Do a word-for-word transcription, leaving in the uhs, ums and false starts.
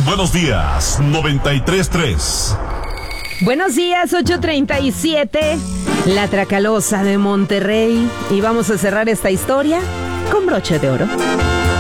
Buenos días, noventa y tres punto tres. Buenos días, ocho treinta y siete. La Tracalosa de Monterrey. Y vamos a cerrar esta historia con broche de oro.